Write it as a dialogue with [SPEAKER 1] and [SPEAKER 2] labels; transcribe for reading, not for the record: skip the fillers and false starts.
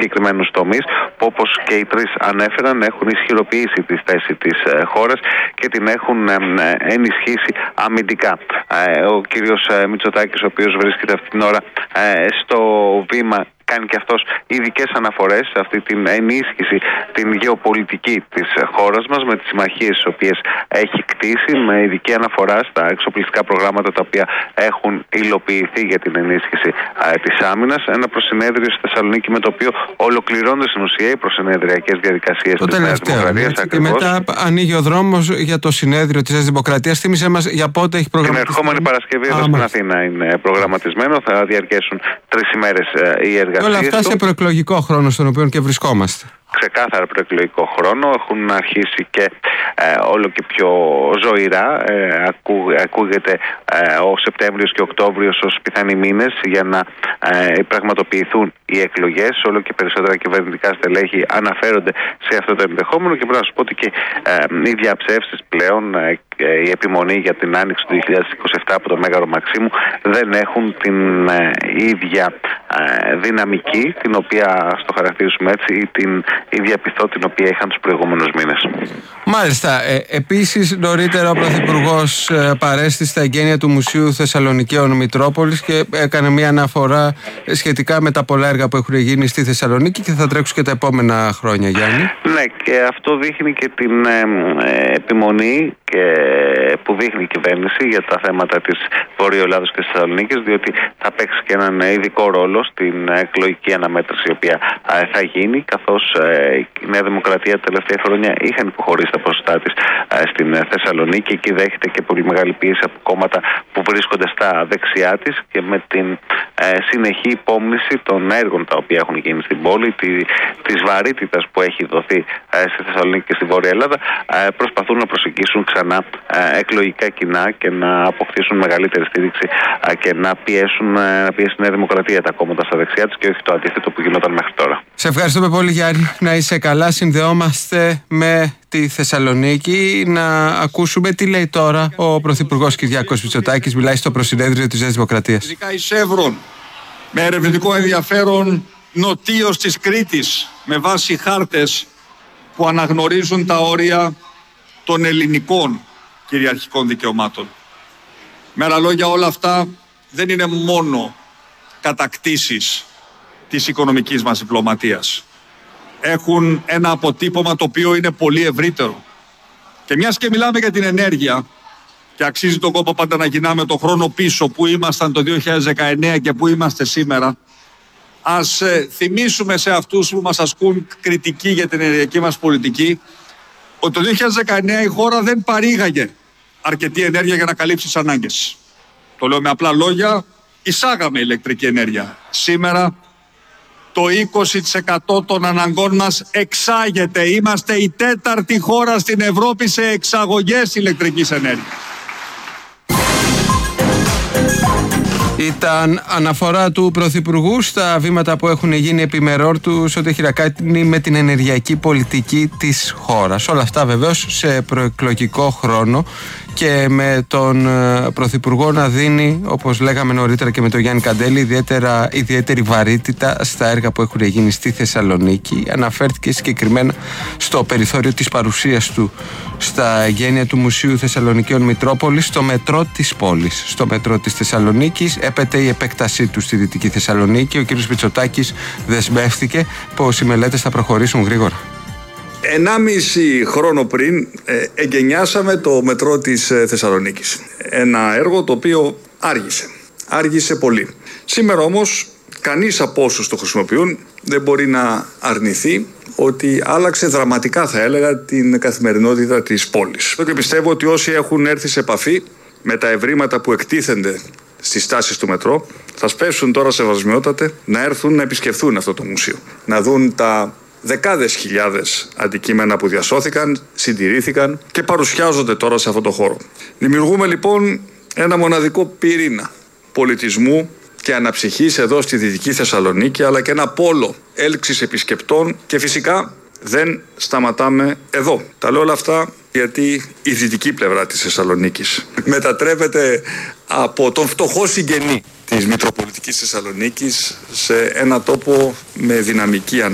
[SPEAKER 1] συγκεκριμένους τομείς που, όπως και οι τρεις ανέφεραν, έχουν ισχυροποιήσει τη θέση της χώρας και την έχουν ενισχύσει αμυντικά. Ο κύριος Μητσοτάκης, ο οποίος βρίσκεται αυτή την ώρα στο βήμα, κάνει και αυτός ειδικές αναφορές σε αυτή την ενίσχυση, την γεωπολιτική της χώρας μας, με τις συμμαχίες τις οποίες έχει κτίσει, με ειδική αναφορά στα εξοπλιστικά προγράμματα τα οποία έχουν υλοποιηθεί για την ενίσχυση της άμυνας. Ένα προσυνέδριο στη Θεσσαλονίκη με το οποίο ολοκληρώνονται στην ουσία οι προσυνεδριακές διαδικασίες της Νέας Δημοκρατίας.
[SPEAKER 2] Και μετά ανοίγει ο δρόμος για το συνέδριο της Νέας Δημοκρατίας. Θύμισε μας για πότε έχει προγραμματιστεί.
[SPEAKER 1] Την ερχόμενη Παρασκευή εδώ στην Αθήνα είναι προγραμματισμένο. Θα διαρκέσουν 3 ημέρες οι εργασίες.
[SPEAKER 2] Όλα αυτά σε προεκλογικό χρόνο στον οποίο και βρισκόμαστε.
[SPEAKER 1] Ξεκάθαρα προεκλογικό χρόνο. Έχουν αρχίσει και όλο και πιο ζωηρά. Ακούγεται ο Σεπτέμβριος και ο Οκτώβριος ως πιθανοί μήνες για να πραγματοποιηθούν οι εκλογές. Όλο και περισσότερα κυβερνητικά στελέχη αναφέρονται σε αυτό το ενδεχόμενο και πρέπει να σου πω ότι και οι διαψεύσεις πλέον, η επιμονή για την άνοιξη του 2027 από το Μέγαρο Μαξίμου δεν έχουν την ίδια δυναμική, την οποία, στο χαρακτηρίσουμε έτσι, ή την ίδια πειθό την οποία είχαν τους προηγούμενους μήνες.
[SPEAKER 2] Μάλιστα. Επίσης, νωρίτερα ο Πρωθυπουργός παρέστη στα εγγένεια του Μουσείου Θεσσαλονικαίων Μητρόπολης και έκανε μια αναφορά σχετικά με τα πολλά έργα που έχουν γίνει στη Θεσσαλονίκη και θα τρέξουν και τα επόμενα χρόνια, Γιάννη.
[SPEAKER 1] Ναι, και αυτό δείχνει και την επιμονή που δείχνει η κυβέρνηση για τα θέματα της Βορείου Ελλάδος και της Θεσσαλονίκης, διότι θα παίξει και έναν ειδικό ρόλο στην εκλογική αναμέτρηση η οποία θα γίνει, καθώς η Νέα Δημοκρατία τα τελευταία χρόνια είχαν υποχωρήσει τα ποσοστά της στην Θεσσαλονίκη. Εκεί δέχεται και πολύ μεγάλη πίεση από κόμματα που βρίσκονται στα δεξιά της και με την συνεχή υπόμνηση των έργων τα οποία έχουν γίνει στην πόλη, της βαρύτητας που έχει δοθεί στη Θεσσαλονίκη και στη Βόρεια Ελλάδα, προσπαθούν να προσεγγίσουν ξανά εκλογικά κοινά και να αποκτήσουν μεγαλύτερη στήριξη και να πιέσουν η Νέα Δημοκρατία τα κόμματα στα δεξιά της και όχι το αντίθετο που γινόταν μέχρι τώρα.
[SPEAKER 2] Σε ευχαριστούμε πολύ, Γιάννη. Να είσαι καλά. Συνδεόμαστε με τη Θεσσαλονίκη να ακούσουμε τι λέει τώρα ο Πρωθυπουργός Κυριάκος Μητσοτάκης. Μιλάει στο προσυνέδριο της Νέας Δημοκρατίας.
[SPEAKER 3] Ειδικά η Σεύρον, με ερευνητικό ενδιαφέρον νοτίως της Κρήτης, με βάση χάρτες που αναγνωρίζουν τα όρια των ελληνικών κυριαρχικών δικαιωμάτων. Με άλλα λόγια, όλα αυτά δεν είναι μόνο κατακτήσεις της οικονομικής μας διπλωματίας. Έχουν ένα αποτύπωμα το οποίο είναι πολύ ευρύτερο. Και μιας και μιλάμε για την ενέργεια και αξίζει τον κόπο πάντα να γυρνάμε το χρόνο πίσω που ήμασταν το 2019 και που είμαστε σήμερα, ας θυμίσουμε σε αυτούς που μας ασκούν κριτική για την ενεργειακή μας πολιτική ότι το 2019 η χώρα δεν παρήγαγε αρκετή ενέργεια για να καλύψει τις ανάγκες. Το λέω με απλά λόγια, εισάγαμε ηλεκτρική ενέργεια. Σήμερα το 20% των αναγκών μας εξάγεται. Είμαστε η 4η χώρα στην Ευρώπη σε εξαγωγές ηλεκτρικής ενέργειας.
[SPEAKER 2] Ήταν αναφορά του Πρωθυπουργού στα βήματα που έχουν γίνει επιμερών του ό,τι έχει να κάνει με την ενεργειακή πολιτική της χώρας. Όλα αυτά βεβαίως σε προεκλογικό χρόνο και με τον Πρωθυπουργό να δίνει, όπως λέγαμε νωρίτερα και με τον Γιάννη Καντέλη, ιδιαίτερη βαρύτητα στα έργα που έχουν γίνει στη Θεσσαλονίκη. Αναφέρθηκε συγκεκριμένα στο περιθώριο της παρουσίας του στα εγγένεια του Μουσείου Θεσσαλονικαίων Μητρόπολης, στο μετρό της πόλης, στο μετρό της Θεσσαλονίκης. Έπεται η επέκτασή του στη Δυτική Θεσσαλονίκη. Ο κ. Μητσοτάκης δεσμεύτηκε πως οι μελέτες θα προχωρήσουν γρήγορα.
[SPEAKER 3] 1,5 χρόνο πριν εγκαινιάσαμε το μετρό της Θεσσαλονίκης. Ένα έργο το οποίο άργησε πολύ. Σήμερα όμως κανείς από όσους το χρησιμοποιούν δεν μπορεί να αρνηθεί ότι άλλαξε δραματικά, θα έλεγα, την καθημερινότητα της πόλης. Και πιστεύω ότι όσοι έχουν έρθει σε επαφή με τα ευρήματα που εκτίθενται στις στάσεις του μετρό θα σπέσουν τώρα σεβασμιότατε να έρθουν να επισκεφθούν αυτό το μουσείο, να δουν τα δεκάδες χιλιάδες αντικείμενα που διασώθηκαν, συντηρήθηκαν και παρουσιάζονται τώρα σε αυτό το χώρο. Δημιουργούμε λοιπόν ένα μοναδικό πυρήνα πολιτισμού και αναψυχής εδώ στη Δυτική Θεσσαλονίκη, αλλά και ένα πόλο έλξης επισκεπτών και φυσικά δεν σταματάμε εδώ. Τα λέω όλα αυτά γιατί η δυτική πλευρά της Θεσσαλονίκης μετατρέπεται από τον φτωχό συγγενή της Μητροπολιτικής Θεσσαλονίκης σε ένα τόπο με δυναμική ανάπτυξη.